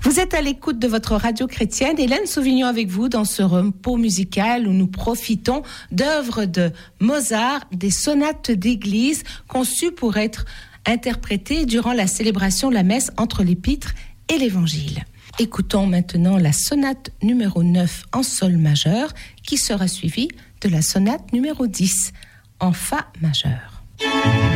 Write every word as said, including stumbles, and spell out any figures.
Vous êtes à l'écoute de votre radio chrétienne, Hélène Sauvignon avec vous dans ce repos musical où nous profitons d'œuvres de Mozart, des sonates d'église conçues pour être interprétées durant la célébration de la messe entre l'épître et l'évangile. Écoutons maintenant la sonate numéro neuf en sol majeur qui sera suivie de la sonate numéro dix en fa majeur.